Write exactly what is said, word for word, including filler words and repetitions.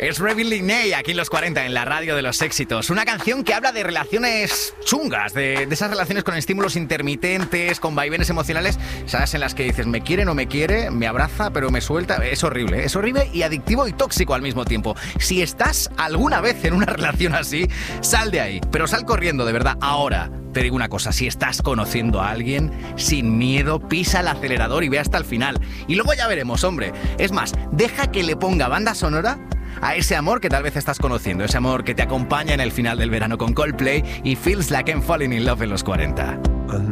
Es Raving Linney aquí en los cuarenta, en la radio de los éxitos. Una canción que habla de relaciones chungas, de, de esas relaciones con estímulos intermitentes, con vaivenes emocionales, ¿sabes? En las que dices, me quiere, no me quiere, me abraza, pero me suelta. Es horrible, ¿eh? Es horrible y adictivo y tóxico al mismo tiempo. Si estás alguna vez en una relación así, sal de ahí, pero sal corriendo, de verdad, ahora. Te digo una cosa, si estás conociendo a alguien, sin miedo, pisa el acelerador y ve hasta el final. Y luego ya veremos, hombre. Es más, deja que le ponga banda sonora a ese amor que tal vez estás conociendo, ese amor que te acompaña en el final del verano con Coldplay y Feels Like I'm Falling in Love en los cuarenta.